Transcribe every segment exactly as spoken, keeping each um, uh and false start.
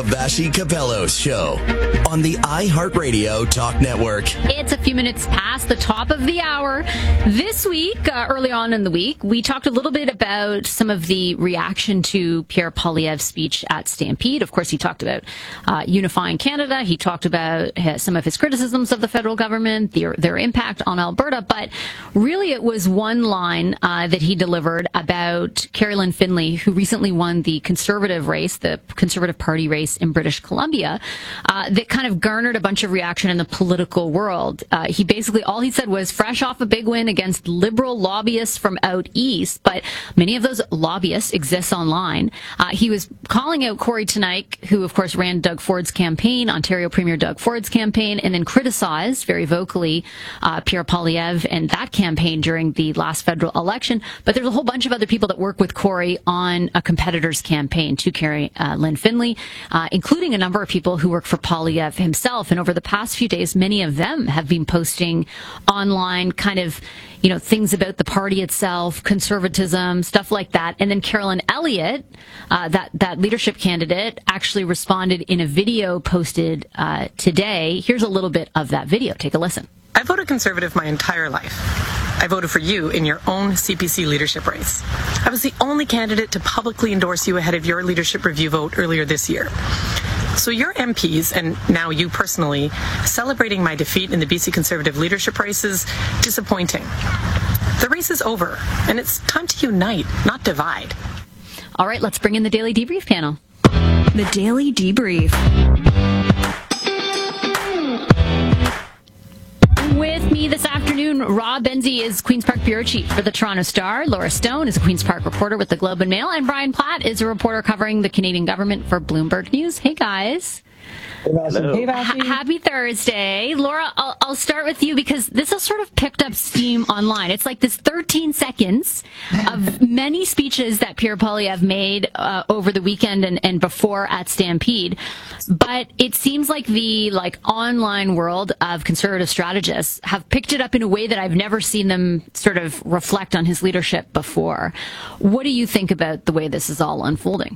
Vassy Capello's show on the iHeartRadio Talk Network. It's a few minutes past the top of the hour. This week, uh, early on in the week, we talked a little bit about some of the reaction to Pierre Poilievre's speech at Stampede. Of course, he talked about uh, unifying Canada. He talked about uh, some of his criticisms of the federal government, their, their impact on Alberta. But really, it was one line uh, that he delivered about Carolyn Finley, who recently won the Conservative race, the Conservative Party race in British Columbia, uh, that kind of garnered a bunch of reaction in the political world. Uh, he basically, all he said was fresh off a big win against liberal lobbyists from out east, but many of those lobbyists exist online. Uh, he was calling out Corey Teneycke, who of course ran Doug Ford's campaign, Ontario Premier Doug Ford's campaign, and then criticized very vocally uh, Pierre Poilievre and that campaign during the last federal election. But there's a whole bunch of other people that work with Corey on a competitor's campaign to Carrie uh, Lynn Finley, uh, including a number of people who work for Poilievre himself. And over the past few days, many of them have been posting online kind of, you know, things about the party itself, conservatism, stuff like that. And then Carolyn Elliott, uh, that, that leadership candidate, actually responded in a video posted uh, today. Here's a little bit of that video. Take a listen. I voted Conservative my entire life. I voted for you in your own C P C leadership race. I was the only candidate to publicly endorse you ahead of your leadership review vote earlier this year. So your M Ps, and now you personally, celebrating my defeat in the B C Conservative leadership race is disappointing. The race is over, and it's time to unite, not divide. All right, let's bring in the Daily Debrief panel. The Daily Debrief. With me this afternoon, Rob Benzie is Queen's Park Bureau Chief for the Toronto Star. Laura Stone is a Queen's Park reporter with the Globe and Mail. And Brian Platt is a reporter covering the Canadian government for Bloomberg News. Hey, guys. Hello. Hey, H- happy Thursday. Laura, I'll, I'll start with you because this has sort of picked up steam online. It's like this thirteen seconds of many speeches that Pierre Poilievre made uh, over the weekend and, and before at Stampede. But it seems like the like online world of conservative strategists have picked it up in a way that I've never seen them sort of reflect on his leadership before. What do you think about the way this is all unfolding?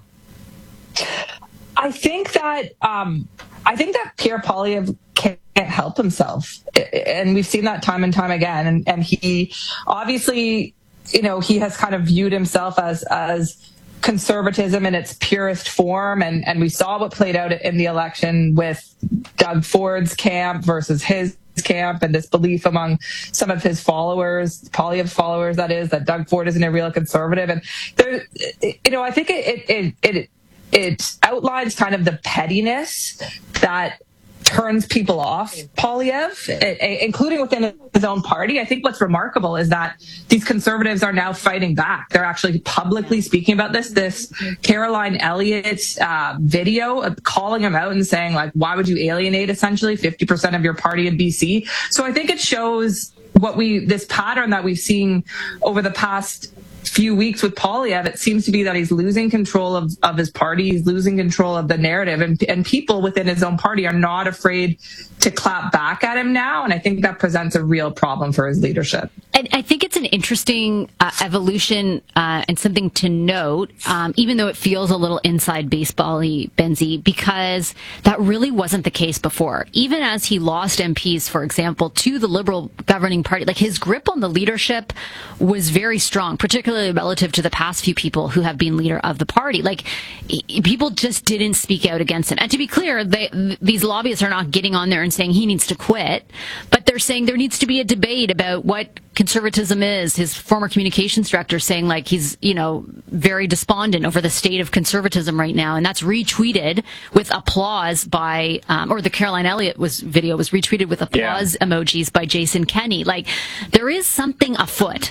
I think that um, I think that Pierre Poilievre can't help himself, and we've seen that time and time again. And, and he obviously, you know, he has kind of viewed himself as as conservatism in its purest form, and and we saw what played out in the election with Doug Ford's camp versus his camp, and this belief among some of his followers, Poilievre's followers, that is, that Doug Ford isn't a real conservative. And there, you know, I think it it it. it It outlines kind of the pettiness that turns people off Poilievre, including within his own party. I think what's remarkable is that these conservatives are now fighting back. They're actually publicly speaking about this. This Caroline Elliott uh, video of calling him out and saying, like, why would you alienate essentially fifty percent of your party in B C? So I think it shows what we, this pattern that we've seen over the past few weeks with Poilievre. It seems to be that he's losing control of, of his party. He's losing control of the narrative, and, and people within his own party are not afraid to clap back at him now. And I think that presents a real problem for his leadership. And I think it's an interesting uh, evolution uh, and something to note, um, even though it feels a little inside baseball-y, Benzie, because that really wasn't the case before. Even as he lost M Ps, for example, to the Liberal governing party, like his grip on the leadership was very strong, particularly relative to the past few people who have been leader of the party. Like, people just didn't speak out against him. And to be clear, they, these lobbyists are not getting on there and saying he needs to quit, but they're saying there needs to be a debate about what conservatism is. His former communications director saying, like, he's, you know, very despondent over the state of conservatism right now, and that's retweeted with applause by, um, or the Caroline Elliott was video was retweeted with applause yeah. emojis by Jason Kenney. Like, there is something afoot.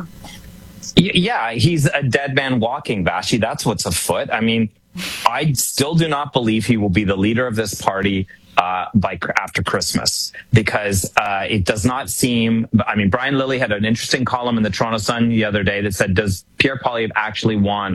Yeah, he's a dead man walking, Vassy. That's what's afoot. I mean, I still do not believe he will be the leader of this party Uh, by after Christmas, because uh, it does not seem. I mean, Brian Lilley had an interesting column in the Toronto Sun the other day that said, "Does Pierre Poilievre actually want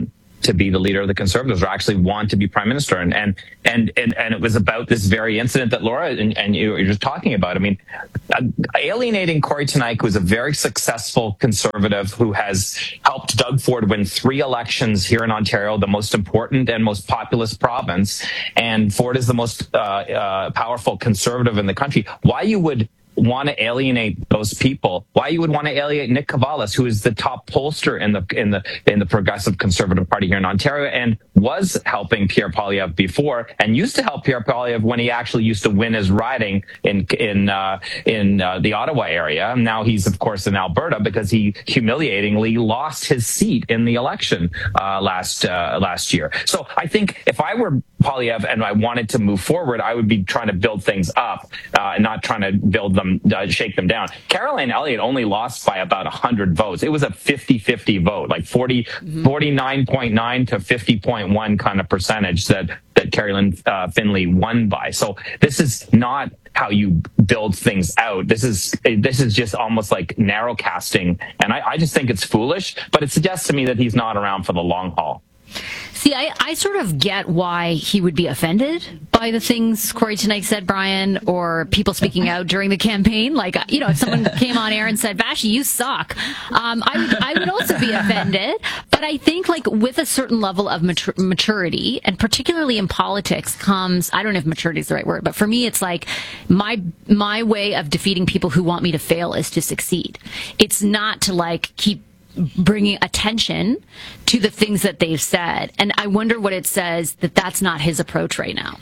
to be the leader of the Conservatives, or actually want to be prime minister. And and and and, and it was about this very incident that Laura and, and you were just talking about. I mean, uh, alienating Corey Teneycke, who's a very successful Conservative who has helped Doug Ford win three elections here in Ontario, the most important and most populous province, and Ford is the most uh, uh, powerful Conservative in the country. Why you would want to alienate those people? Why you would want to alienate Nick Cavallis, who is the top pollster in the in the in the Progressive Conservative Party here in Ontario, and was helping Pierre Poilievre before, and used to help Pierre Poilievre when he actually used to win his riding in in uh, in uh, the Ottawa area. Now he's of course in Alberta because he humiliatingly lost his seat in the election uh, last uh, last year. So I think if I were Poilievre and I wanted to move forward, I would be trying to build things up, uh, and not trying to build them. Uh, shake them down. Caroline Elliott only lost by about one hundred votes. It was a fifty-fifty vote, like forty, mm-hmm. forty-nine point nine to fifty point one kind of percentage that, that Caroline uh, Finley won by. So this is not how you build things out. This is this is just almost like narrow casting. And I, I just think it's foolish, but it suggests to me that he's not around for the long haul. See, I, I sort of get why he would be offended by the things Corey Teneycke said, Brian, or people speaking out during the campaign. Like, you know, if someone came on air and said, Vashi, you suck, um, I would I would also be offended. But I think, like, with a certain level of matur- maturity, and particularly in politics, comes, I don't know if maturity is the right word, but for me, it's like my my way of defeating people who want me to fail is to succeed. It's not to, like, keep bringing attention to the things that they've said. And I wonder what it says that that's not his approach right now.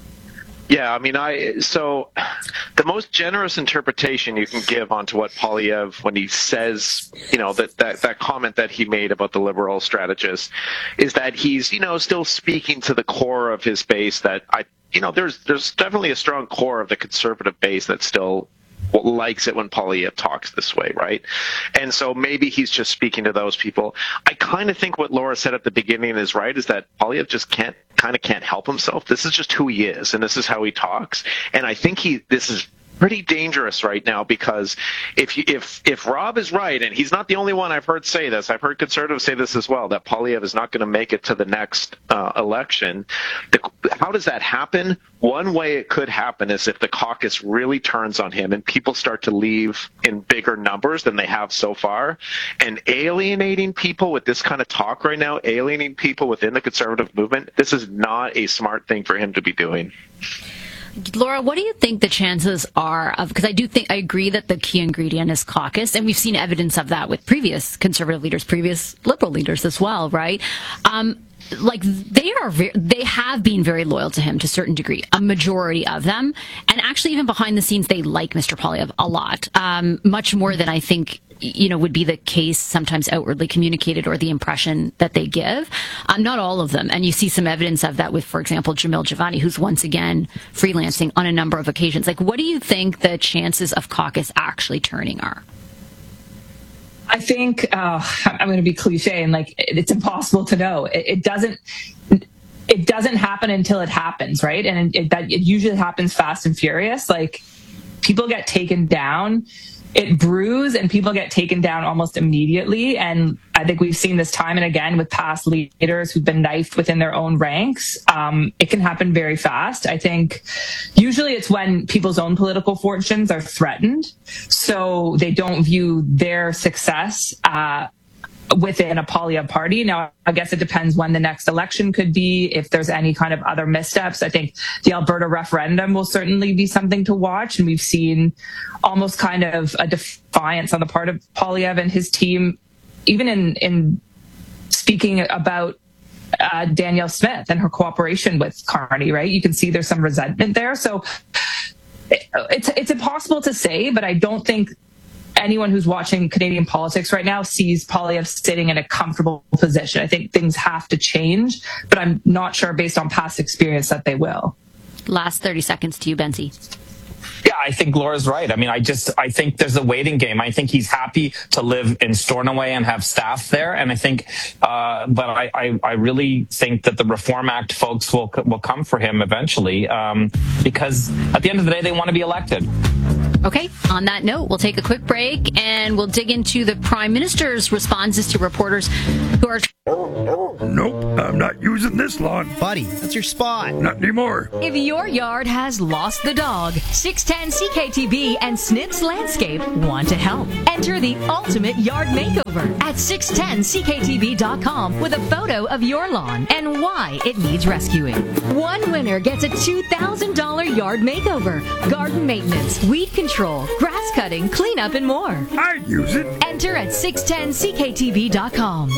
Yeah, I mean, I so the most generous interpretation you can give onto what Poilievre, when he says, you know, that, that, that comment that he made about the Liberal strategist, is that he's, you know, still speaking to the core of his base that, I, you know, there's there's definitely a strong core of the Conservative base that still likes it when Poilievre talks this way, right? And so maybe he's just speaking to those people. I kind of think what Laura said at the beginning is right, is that Poilievre just can't, kind of can't help himself. This is just who he is, and this is how he talks. And I think he, this is pretty dangerous right now, because if you, if if Rob is right, and he's not the only one I've heard say this, I've heard Conservatives say this as well, that Poilievre is not going to make it to the next uh, election. The, how does that happen? One way it could happen is if the caucus really turns on him and people start to leave in bigger numbers than they have so far. And alienating people with this kind of talk right now, alienating people within the Conservative movement, this is not a smart thing for him to be doing. Laura, what do you think the chances are of, because I do think, I agree that the key ingredient is caucus, and we've seen evidence of that with previous Conservative leaders, previous Liberal leaders as well, right? Um, like they are, very, they have been very loyal to him to a certain degree, a majority of them, and actually even behind the scenes, they like Mister Poilievre a lot, um, much more than I think, you know, would be the case sometimes outwardly communicated or the impression that they give. Um, not all of them. And you see some evidence of that with, for example, Jamil Javani, who's once again freelancing on a number of occasions. Like, what do you think the chances of caucus actually turning are? I think, uh, I'm going to be cliche and like, it's impossible to know. It, it doesn't, it doesn't happen until it happens, right? And it, that it usually happens fast and furious. Like, people get taken down. It brews and people get taken down almost immediately. And I think we've seen this time and again with past leaders who've been knifed within their own ranks. Um, it can happen very fast. I think usually it's when people's own political fortunes are threatened. So they don't view their success uh, within a Poilievre party. Now, I guess it depends when the next election could be, if there's any kind of other missteps. I think the Alberta referendum will certainly be something to watch. And we've seen almost kind of a defiance on the part of Poilievre and his team, even in, in speaking about uh, Danielle Smith and her cooperation with Carney, right? You can see there's some resentment there. So it, it's, it's impossible to say, but I don't think anyone who's watching Canadian politics right now sees Poilievre sitting in a comfortable position. I think things have to change, but I'm not sure based on past experience that they will. Last thirty seconds to you, Benzi. Yeah, I think Laura's right. I mean, I just, I think there's a waiting game. I think he's happy to live in Stornoway and have staff there. And I think, uh, but I, I, I really think that the Reform Act folks will, will come for him eventually, um, because at the end of the day, they want to be elected. Okay, on that note, we'll take a quick break and we'll dig into the Prime Minister's responses to reporters who are... Nope. not using this lawn. Buddy, that's your spot. Not anymore. If your yard has lost the dog, six ten C K T B and Snips Landscape want to help. Enter the ultimate yard makeover at six ten C K T B dot com with a photo of your lawn and why it needs rescuing. One winner gets a two thousand dollars yard makeover, garden maintenance, weed control, grass cutting, cleanup, and more. I'd use it. Enter at six ten C K T B dot com.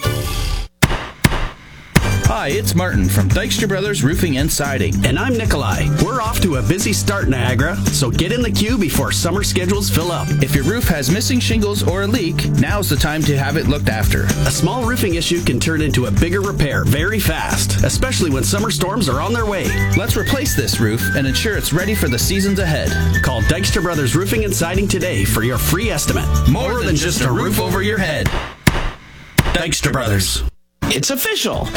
Hi, it's Martin from Dykstra Brothers Roofing and Siding. And I'm Nikolai. We're off to a busy start, Niagara, so get in the queue before summer schedules fill up. If your roof has missing shingles or a leak, now's the time to have it looked after. A small roofing issue can turn into a bigger repair very fast, especially when summer storms are on their way. Let's replace this roof and ensure it's ready for the seasons ahead. Call Dykstra Brothers Roofing and Siding today for your free estimate. More, More than, than just a roof over your head. Dykstra Brothers. It's official.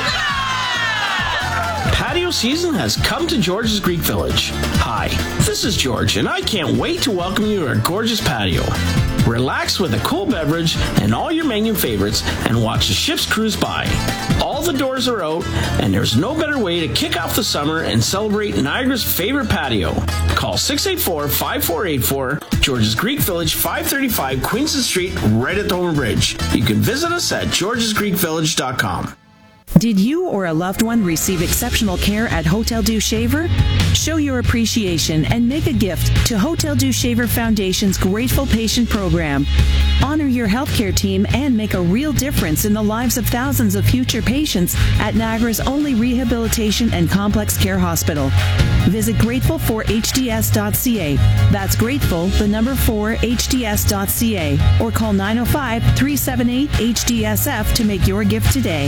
Patio season has come to George's Greek Village. Hi, this is George, and I can't wait to welcome you to our gorgeous patio. Relax with a cool beverage and all your menu favorites and watch the ships cruise by. All the doors are out, and there's no better way to kick off the summer and celebrate Niagara's favorite patio. Call six eight four, five four eight four, George's Greek Village, five thirty-five Queenston Street, right at the Homer Bridge. You can visit us at georges greek village dot com. Did you or a loved one receive exceptional care at Hotel Dieu Shaver? Show your appreciation and make a gift to Hotel Dieu Shaver Foundation's Grateful Patient Program. Honor your healthcare team and make a real difference in the lives of thousands of future patients at Niagara's only rehabilitation and complex care hospital. Visit grateful for h d s dot c a. That's grateful, the number four, h d s dot c a. Or call nine oh five, three seven eight, H D S F to make your gift today.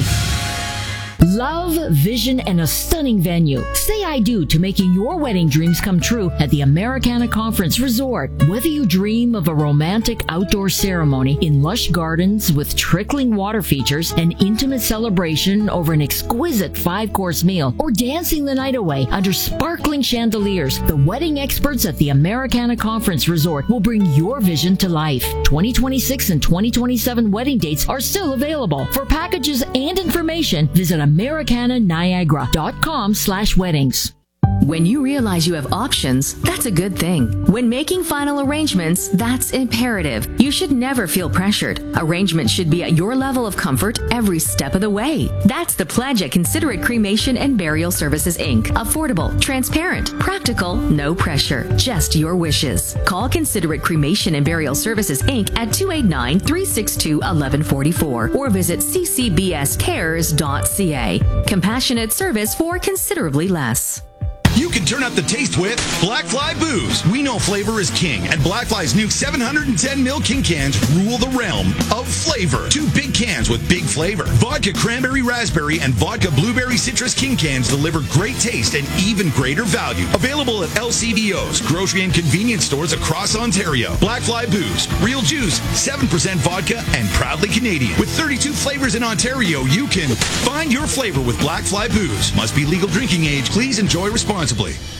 Love, vision, and a stunning venue. Say I do to making your wedding dreams come true at the Americana Conference Resort. Whether you dream of a romantic outdoor ceremony in lush gardens with trickling water features, an intimate celebration over an exquisite five-course meal, or dancing the night away under sparkling chandeliers, the wedding experts at the Americana Conference Resort will bring your vision to life. twenty twenty-six and twenty twenty-seven wedding dates are still available. For packages and information, visit americana niagara dot com slash weddings. When you realize you have options, that's a good thing. When making final arrangements, that's imperative. You should never feel pressured. Arrangements should be at your level of comfort every step of the way. That's the pledge at Considerate Cremation and Burial Services, Incorporated. Affordable, transparent, practical, no pressure, just your wishes. Call Considerate Cremation and Burial Services, Incorporated at two eight nine, three six two, one one four four or visit c c b s cares dot c a. Compassionate service for considerably less. You can turn up the taste with Blackfly Booze. We know flavor is king, and Blackfly's new seven hundred ten milliliter King cans rule the realm of flavor. Two big cans with big flavor. Vodka Cranberry Raspberry and Vodka Blueberry Citrus King cans deliver great taste and even greater value. Available at L C B Os, grocery and convenience stores across Ontario. Blackfly Booze, real juice, seven percent vodka, and proudly Canadian. With thirty-two flavors in Ontario, you can find your flavor with Blackfly Booze. Must be legal drinking age. Please enjoy responsibly.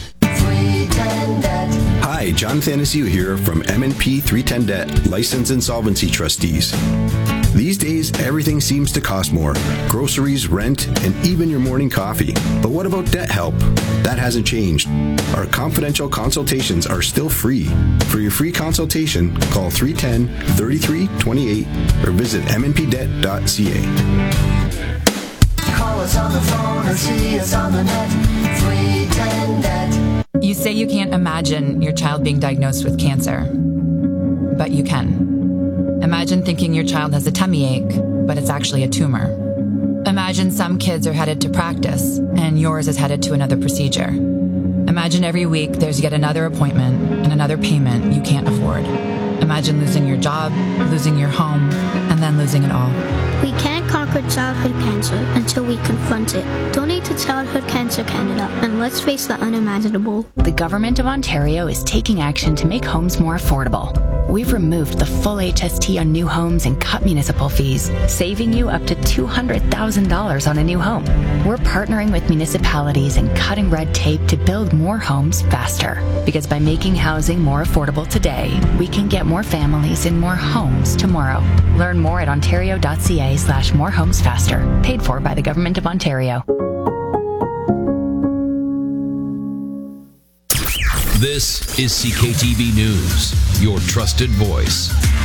Hi, John Thanasiu here from M and P three ten Debt, Licensed Insolvency Trustees. These days, everything seems to cost more. Groceries, rent, and even your morning coffee. But what about debt help? That hasn't changed. Our confidential consultations are still free. For your free consultation, call three one zero, three three two eight or visit m n p debt dot c a. Call us on the phone or see us on the net. three ten debt. You say you can't imagine your child being diagnosed with cancer, but you can. Imagine thinking your child has a tummy ache, but it's actually a tumor. Imagine some kids are headed to practice, and yours is headed to another procedure. Imagine every week there's yet another appointment and another payment you can't afford. Imagine losing your job, losing your home, and then losing it all. We can't conquer childhood cancer until we confront it. Donate to Childhood Cancer Canada, and let's face the unimaginable. The Government of Ontario is taking action to make homes more affordable. we've removed the full H S T on new homes and cut municipal fees, saving you up to two hundred thousand dollars on a new home. We're partnering with municipalities and cutting red tape to build more homes faster. Because by making housing more affordable today, we can get more families in more homes tomorrow. Learn more at ontario.ca slash more homes faster. Paid for by the Government of Ontario. This is C K T V News, your trusted voice.